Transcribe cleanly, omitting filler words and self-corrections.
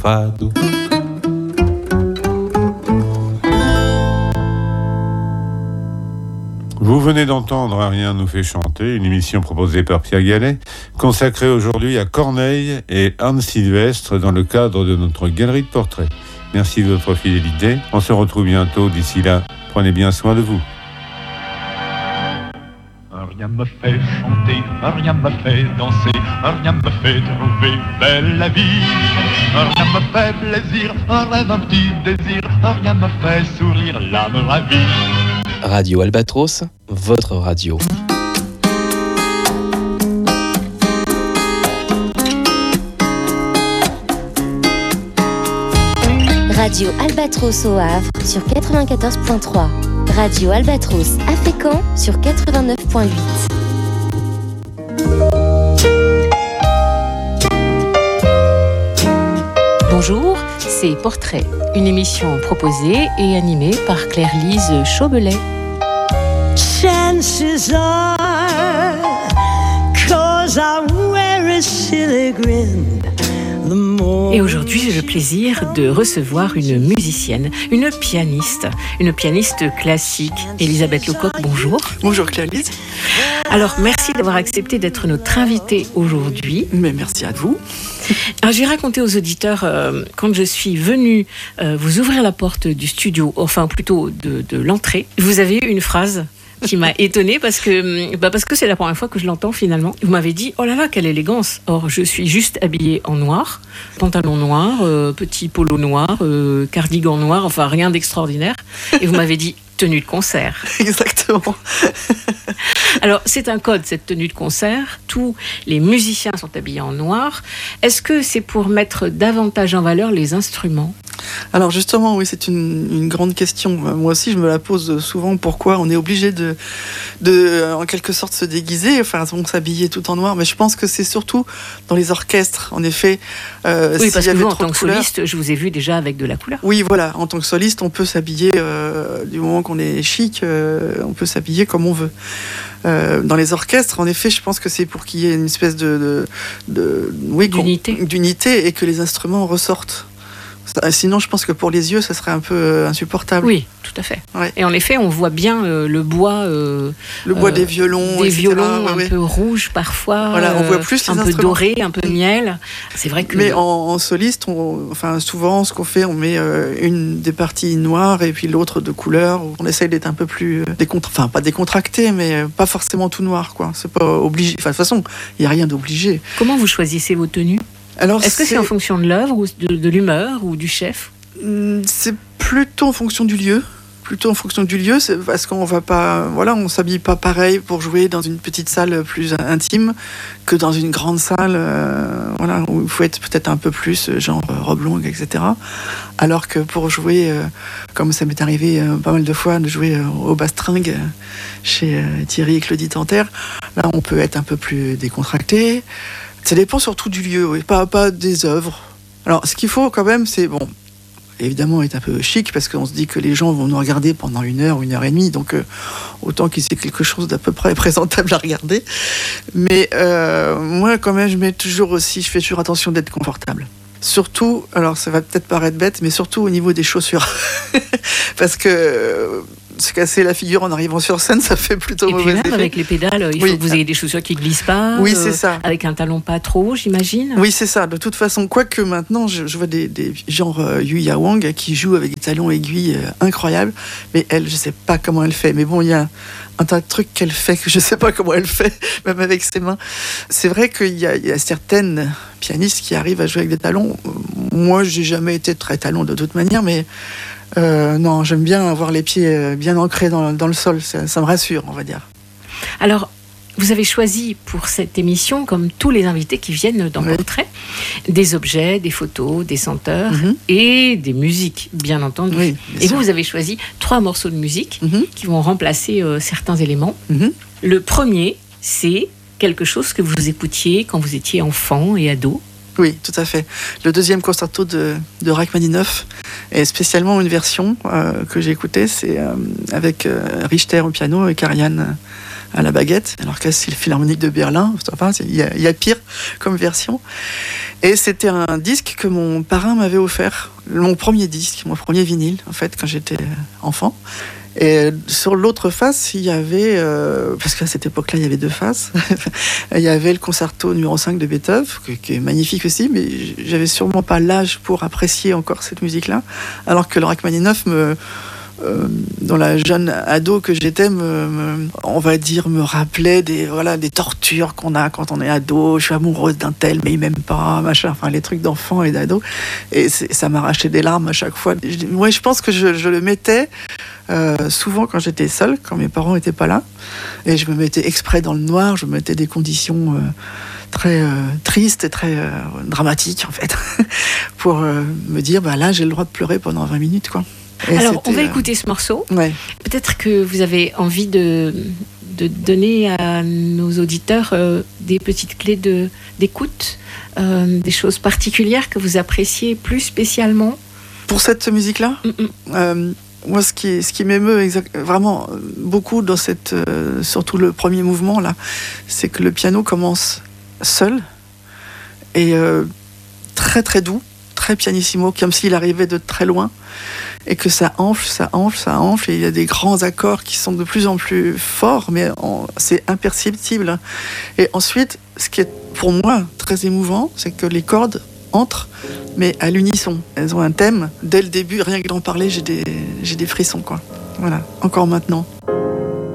fado. Vous venez d'entendre Rien nous fait chanter, une émission proposée par Pierre Gallet, consacrée aujourd'hui à Corneille et Hans Sylvestre dans le cadre de notre galerie de portraits. Merci de votre fidélité. On se retrouve bientôt. D'ici là, prenez bien soin de vous. Rien me fait chanter, rien me fait danser, rien me fait trouver belle la vie. Rien me fait plaisir, un rêve, un petit désir, rien me fait sourire l'âme ravie. Radio Albatros, votre radio. Radio Albatros au Havre sur 94.3. Radio Albatros à Fécamp sur 89.8. Bonjour, c'est Portrait, une émission proposée et animée par Claire-Lise Chaubelet. Chances are, 'cause I wear a silly grin. Et aujourd'hui, j'ai le plaisir de recevoir une musicienne, une pianiste classique. Elisabeth Lecoq, bonjour. Bonjour Claire-Lise. Alors, merci d'avoir accepté d'être notre invitée aujourd'hui. Mais merci à vous. Alors, j'ai raconté aux auditeurs, quand je suis venue vous ouvrir la porte du studio, enfin plutôt de l'entrée, vous avez eu une phrase qui m'a étonnée parce que c'est la première fois que je l'entends finalement. Vous m'avez dit, oh là là, quelle élégance. Or, je suis juste habillée en noir, pantalon noir, petit polo noir, cardigan noir, enfin rien d'extraordinaire. Et vous m'avez dit, tenue de concert. Exactement. Alors, c'est un code, cette tenue de concert. Tous les musiciens sont habillés en noir. Est-ce que c'est pour mettre davantage en valeur les instruments ? Alors justement, oui, c'est une grande question. Moi aussi, je me la pose souvent. Pourquoi on est obligé de en quelque sorte se déguiser, enfin, on s'habiller tout en noir. Mais je pense que c'est surtout dans les orchestres. En effet, oui, parce que vous, en tant que soliste, je vous ai vu déjà avec de la couleur. Oui, voilà. En tant que soliste, on peut s'habiller du moment qu'on est chic. On peut s'habiller comme on veut. Dans les orchestres, en effet, je pense que c'est pour qu'il y ait une espèce d'unité et que les instruments ressortent. Sinon, je pense que pour les yeux, ça serait un peu insupportable. Oui, tout à fait. Ouais. Et en effet, on voit bien le bois. Le bois des violons. Des violons un peu rouges parfois. Voilà, on voit plus les un peu doré, un peu miel. C'est vrai que. Mais en soliste, souvent, ce qu'on fait, on met une des parties noires et puis l'autre de couleur. On essaye d'être un peu plus pas décontracté, mais pas forcément tout noir, quoi. C'est pas obligé. Enfin, de toute façon, il n'y a rien d'obligé. Comment vous choisissez vos tenues ? Alors, est-ce que c'est en fonction de l'œuvre ou de l'humeur ou du chef ? C'est plutôt en fonction du lieu. C'est parce qu'on va pas, on s'habille pas pareil pour jouer dans une petite salle plus intime que dans une grande salle, où il faut être peut-être un peu plus genre robe longue, etc. Alors que pour jouer, comme ça m'est arrivé pas mal de fois de jouer au Bastringue chez Thierry et Claudie Tanter, là on peut être un peu plus décontracté. Ça dépend surtout du lieu, oui, pas des œuvres. Alors, ce qu'il faut quand même, c'est, évidemment, être un peu chic, parce qu'on se dit que les gens vont nous regarder pendant 1 heure ou 1 heure et demie, donc autant qu'ils aient quelque chose d'à peu près présentable à regarder. Mais moi, quand même, je fais toujours attention d'être confortable. Surtout, alors ça va peut-être paraître bête, mais surtout au niveau des chaussures. Parce que se casser la figure en arrivant sur scène, ça fait plutôt mauvais effet. Et puis même avec les pédales, il faut que vous ayez des chaussures qui ne glissent pas. Oui, c'est ça. Avec un talon pas trop, j'imagine. Oui, c'est ça. De toute façon, quoique maintenant, je vois des genre Yuya Wang qui jouent avec des talons aiguilles incroyables. Mais elle, je ne sais pas comment elle fait. Mais bon, il y a un tas de trucs qu'elle fait que je ne sais pas comment elle fait, même avec ses mains. C'est vrai qu'il y a certaines pianistes qui arrivent à jouer avec des talons. Moi, je n'ai jamais été très talon de toute manière, mais non, j'aime bien avoir les pieds bien ancrés dans le sol. Ça me rassure, on va dire. Alors, vous avez choisi pour cette émission, comme tous les invités qui viennent dans Portrait, des objets, des photos, des senteurs et des musiques, bien entendu. Oui, bien sûr. Vous avez choisi 3 morceaux de musique qui vont remplacer certains éléments. Le premier, c'est quelque chose que vous écoutiez quand vous étiez enfant et ado. Oui, tout à fait. Le 2e concerto de Rachmaninoff, Et spécialement une version que j'ai écoutée, c'est avec Richter au piano et Karajan à la baguette. Alors que c'est le Philharmonique de Berlin. Enfin, il y a pire comme version. Et c'était un disque que mon parrain m'avait offert. Mon premier disque, mon premier vinyle, en fait, quand j'étais enfant. Et sur l'autre face, il y avait, parce qu'à cette époque-là, il y avait 2 faces, il y avait le concerto numéro 5 de Beethoven, qui est magnifique aussi, mais j'avais sûrement pas l'âge pour apprécier encore cette musique-là, alors que le Rachmaninoff dans la jeune ado que j'étais, on va dire, me rappelait des tortures qu'on a quand on est ado. Je suis amoureuse d'un tel, mais il m'aime pas, machin. Enfin, les trucs d'enfant et d'ado. Et ça m'arrachait des larmes à chaque fois. Je pense que je le mettais souvent quand j'étais seule, quand mes parents étaient pas là. Et je me mettais exprès dans le noir. Je me mettais des conditions très tristes et très dramatiques, en fait, pour me dire, là, j'ai le droit de pleurer pendant 20 minutes, quoi. Et alors, on va écouter ce morceau. Ouais. Peut-être que vous avez envie de donner à nos auditeurs des petites clés d'écoute, des choses particulières que vous appréciez plus spécialement. Pour cette musique-là, moi, ce qui m'émeut vraiment beaucoup dans surtout le premier mouvement là, c'est que le piano commence seul et très très doux, très pianissimo, comme s'il arrivait de très loin. Et que ça enfle, et il y a des grands accords qui sont de plus en plus forts, mais c'est imperceptible. Et ensuite, ce qui est pour moi très émouvant, c'est que les cordes entrent, mais à l'unisson. Elles ont un thème. Dès le début, rien que d'en parler, j'ai des frissons, quoi. Voilà, encore maintenant.